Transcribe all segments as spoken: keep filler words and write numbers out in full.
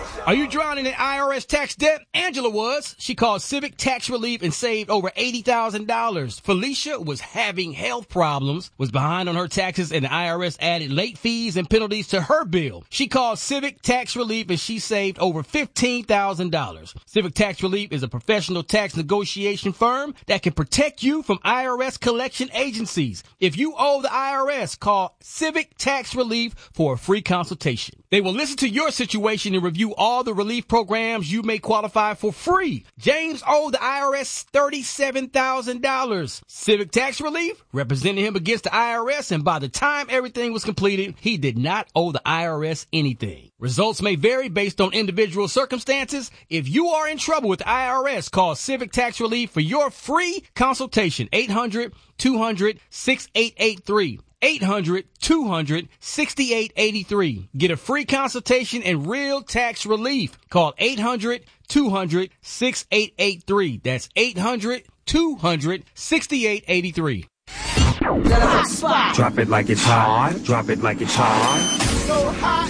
Are you drowning in I R S tax debt? Angela was. She called Civic Tax Relief and saved over eighty thousand dollars. Felicia was having health problems, was behind on her taxes, and the I R S added late fees and penalties to her bill. She called Civic Tax Relief and she saved over fifteen thousand dollars. Civic Tax Relief is a professional tax negotiation firm that can protect you from I R S collection agencies. If you owe the I R S, call Civic Tax Relief for a free consultation. They will listen to your situation and review all the relief programs you may qualify for free. James owed the I R S thirty-seven thousand dollars. Civic Tax Relief represented him against the I R S, and by the time everything was completed, he did not owe the I R S anything. Results may vary based on individual circumstances. If you are in trouble with the I R S, call Civic Tax Relief for your free consultation. eight hundred, two hundred, sixty-eight eighty-three. eight hundred, two hundred, sixty-eight eighty-three. Get a free consultation and real tax relief. Call eight hundred, two hundred, sixty-eight eighty-three. That's eight hundred, two hundred, sixty-eight eighty-three. Drop it like it's hot. Drop it like it's hot. So hot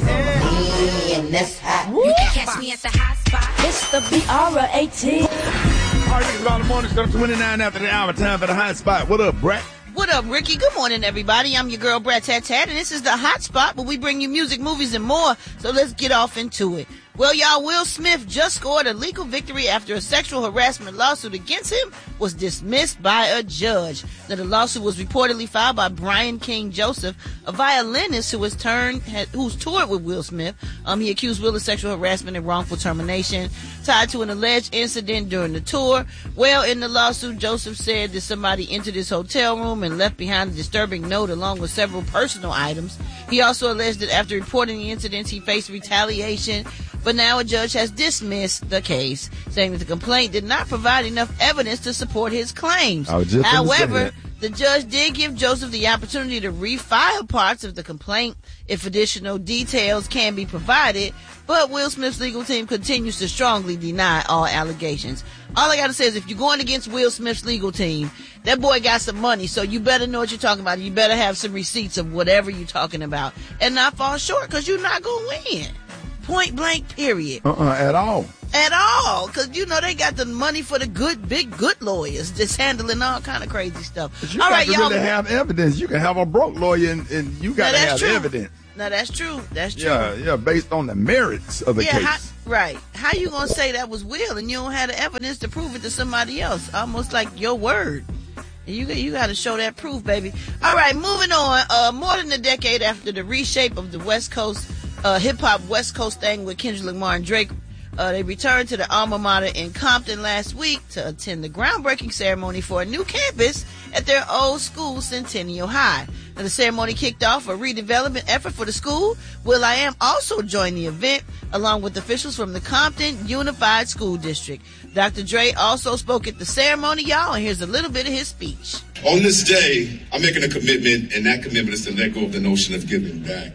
and that's hot. You can catch me at the hot spot. It's the B R eighteen. All right, around the morning, stuff twenty-nine after the hour. Time for the hot spot. What up, Brett? What up, Ricky? Good morning, everybody. I'm your girl, Brett Tat Tat, and this is the hot spot where we bring you music, movies, and more. So let's get off into it. Well, y'all, Will Smith just scored a legal victory after a sexual harassment lawsuit against him was dismissed by a judge. Now, the lawsuit was reportedly filed by Brian King Joseph, a violinist who has turned, who's toured with Will Smith. Um, he accused Will of sexual harassment and wrongful termination tied to an alleged incident during the tour. Well, in the lawsuit, Joseph said that somebody entered his hotel room and left behind a disturbing note along with several personal items. He also alleged that after reporting the incidents, he faced retaliation. But now a judge has dismissed the case, saying that the complaint did not provide enough evidence to support his claims. However, the judge did give Joseph the opportunity to refile parts of the complaint if additional details can be provided, but Will Smith's legal team continues to strongly deny all allegations. All I gotta say is if you're going against Will Smith's legal team, that boy got some money, so you better know what you're talking about. You better have some receipts of whatever you're talking about and not fall short, because you're not gonna win. Point blank, period. Uh-uh, at all. At all. Because, you know, they got the money for the good, big, good lawyers just handling all kind of crazy stuff. But you all got right, to y'all. really have evidence. You can have a broke lawyer, and, and you got to have true. evidence. No, that's true. That's true. Yeah, yeah, based on the merits of the yeah, case. How, right. How you going to say that was Will and you don't have the evidence to prove it to somebody else? Almost like your word. You, you got to show that proof, baby. All right, moving on. Uh, more than a decade after the reshape of the West Coast Uh, hip-hop West Coast thing with Kendrick Lamar and Drake, uh, they returned to the alma mater in Compton last week to attend the groundbreaking ceremony for a new campus at their old school, Centennial High. Now, the ceremony kicked off a redevelopment effort for the school. will.i.am also joined the event, along with officials from the Compton Unified School District. Doctor Dre also spoke at the ceremony, y'all, and here's a little bit of his speech. On this day, I'm making a commitment, and that commitment is to let go of the notion of giving back.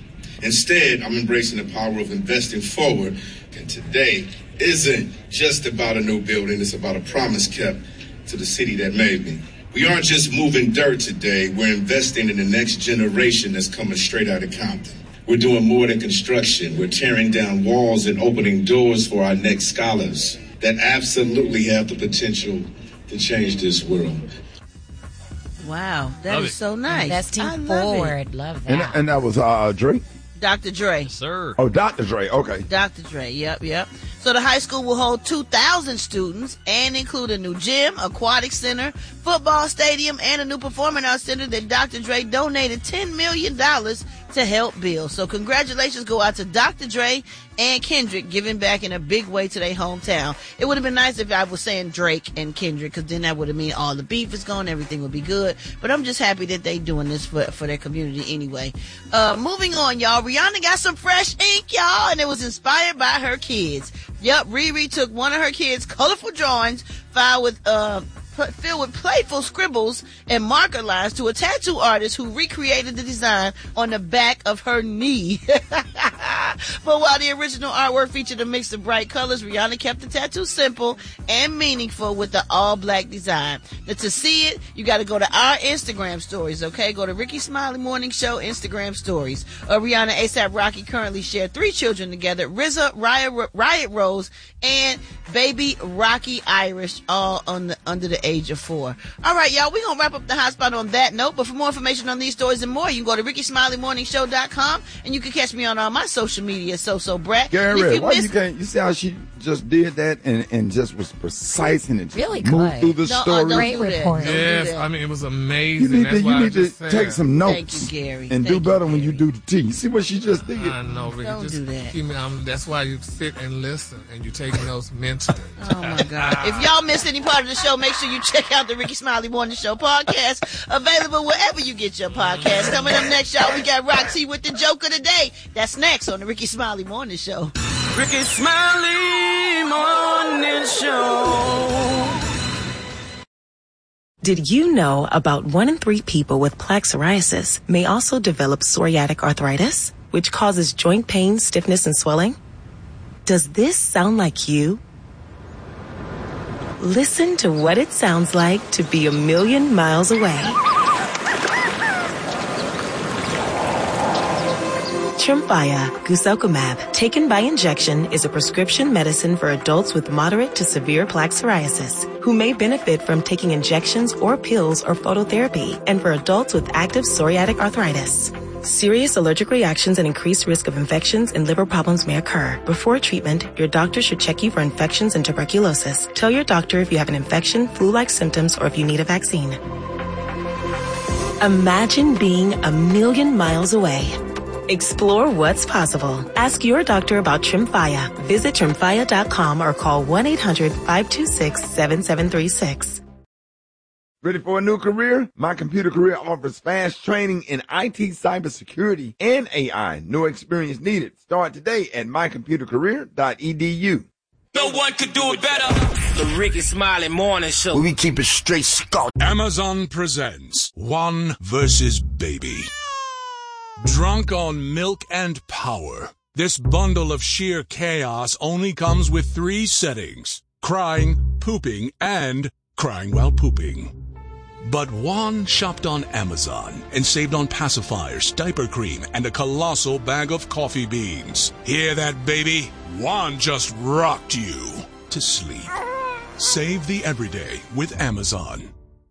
Instead, I'm embracing the power of investing forward. And today isn't just about a new building. It's about a promise kept to the city that made me. We aren't just moving dirt today. We're investing in the next generation that's coming straight out of Compton. We're doing more than construction. We're tearing down walls and opening doors for our next scholars that absolutely have the potential to change this world. Wow, that love is it. so nice. Investing I love forward. it. Love that. And, and that was uh, Drake? Doctor Dre. Yes, sir. Oh, Doctor Dre. Okay. Doctor Dre, yep, yep. So the high school will hold two thousand students and include a new gym, aquatic center, football stadium, and a new performing arts center that Doctor Dre donated ten million dollars to help build. So congratulations go out to Doctor Dre and Kendrick, giving back in a big way to their hometown. It would have been nice if I was saying Drake and Kendrick, because then that would have mean all the beef is gone, everything would be good. But I'm just happy that they doing this for, for their community anyway. Uh, moving on, y'all. Rihanna got some fresh ink, y'all, and it was inspired by her kids. Yep, Riri took one of her kids' colorful drawings filed with uh pl- filled with playful scribbles and marker lines to a tattoo artist who recreated the design on the back of her knee. But while the original artwork featured a mix of bright colors, Rihanna kept the tattoo simple and meaningful with the all-black design. Now, to see it, you got to go to our Instagram stories, okay? Go to Ricky Smiley Morning Show Instagram stories. Uh, Rihanna, ASAP Rocky currently share three children together, R Z A, Riot, Riot Rose, and baby Rocky Irish, all on the, under the age of four. All right, y'all, we're going to wrap up the hot spot on that note, but for more information on these stories and more, you can go to ricky smiley morning show dot com, and you can catch me on all my social media, So So Brat. Gary, you why missed- you can't, you see how she just did that and, and just was precise and it just Really moved good. through the No, uh, story. don't Great do that. report. Don't do Yes, that. I mean, it was You amazing. need That's to, why you I need to just said. take some notes Thank you, Gary. and Thank do you, better when Gary. you do the tea. You see what she just did? I know, Ricky. Don't just do that. keep me- um, that's why you sit and listen, and you take notes mentally. Oh my God. If y'all missed any part of the show, make sure you check out the Ricky Smiley Morning Show podcast, available wherever you get your podcast. Coming up next, y'all, we got Roxy with the joke of the day. That's next on the Ricky Smiley Morning Show. Ricky Smiley Morning Show. Did you know about one in three people with plaque psoriasis may also develop psoriatic arthritis, which causes joint pain, stiffness, and swelling? Does this sound like you? Listen to what it sounds like to be a million miles away. Tremfya guselkumab, taken by injection, is a prescription medicine for adults with moderate to severe plaque psoriasis who may benefit from taking injections or pills or phototherapy, and for adults with active psoriatic arthritis. Serious allergic reactions and increased risk of infections and liver problems may occur. Before treatment, your doctor should check you for infections and tuberculosis. Tell your doctor if you have an infection, flu-like symptoms, or if you need a vaccine. Imagine being a million miles away. Explore what's possible. Ask your doctor about Tremfya. Visit tremfya dot com or call one eight hundred five two six seven seven three six. Ready for a new career? My Computer Career offers fast training in I T, cybersecurity, and A I. No experience needed. Start today at my computer career dot e d u. No one could do it better. The Ricky Smiley Morning Show. We keep it straight, Scott. Amazon presents One versus Baby. Drunk on milk and power, this bundle of sheer chaos only comes with three settings: crying, pooping, and crying while pooping. But Juan shopped on Amazon and saved on pacifiers, diaper cream, and a colossal bag of coffee beans. Hear that, baby? Juan just rocked you to sleep. Save the everyday with Amazon.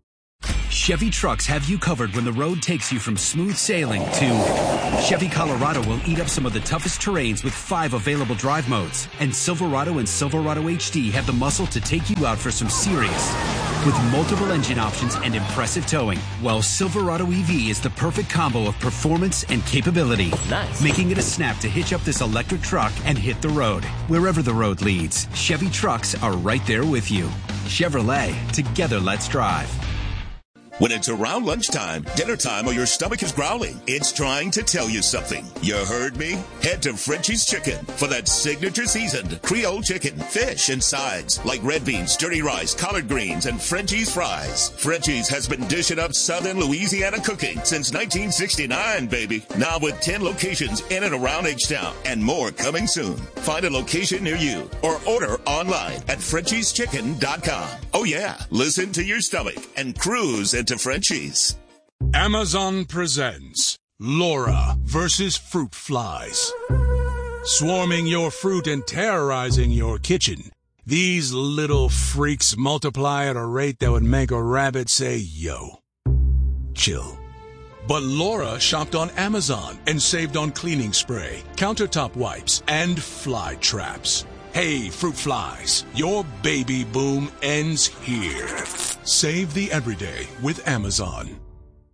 Chevy trucks have you covered when the road takes you from smooth sailing to Chevy Colorado will eat up some of the toughest terrains with five available drive modes. And Silverado and Silverado H D have the muscle to take you out for some serious with multiple engine options and impressive towing. While Silverado E V is the perfect combo of performance and capability. Nice. Making it a snap to hitch up this electric truck and hit the road. Wherever the road leads, Chevy trucks are right there with you. Chevrolet, together let's drive. When it's around lunchtime, dinner time, or your stomach is growling, it's trying to tell you something. You heard me? Head to Frenchie's Chicken for that signature seasoned Creole chicken, fish, and sides like red beans, dirty rice, collard greens, and Frenchie's fries. Frenchie's has been dishing up Southern Louisiana cooking since nineteen sixty-nine, baby. Now with ten locations in and around H-Town and more coming soon. Find a location near you or order online at frenchies chicken dot com. Oh yeah, listen to your stomach and cruise into Frenchies. Amazon presents Laura versus Fruit Flies. Swarming your fruit and terrorizing your kitchen, these little freaks multiply at a rate that would make a rabbit say, yo. Chill. But Laura shopped on Amazon and saved on cleaning spray, countertop wipes, and fly traps. Hey, fruit flies, your baby boom ends here. Save the everyday with Amazon.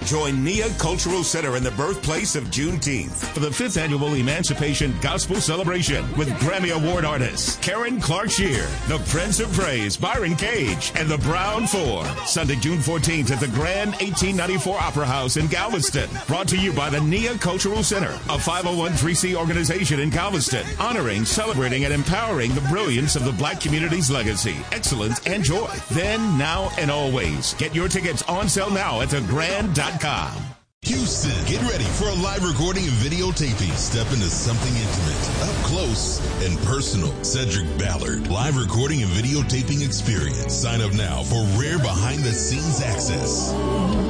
Join Nia Cultural Center in the birthplace of Juneteenth for the fifth annual Emancipation Gospel Celebration with Grammy Award artists Karen Clark Sheard, the Prince of Praise, Byron Cage, and the Brown Four. Sunday, June fourteenth at the Grand eighteen ninety-four Opera House in Galveston. Brought to you by the Nia Cultural Center, a five oh one c organization in Galveston, honoring, celebrating, and empowering the brilliance of the black community's legacy, excellence, and joy. Then, now, and always. Get your tickets on sale now at the grand dot com. Houston, get ready for a live recording and videotaping. Step into something intimate, up close, and personal. Cedric Ballard, live recording and videotaping experience. Sign up now for rare behind-the-scenes access.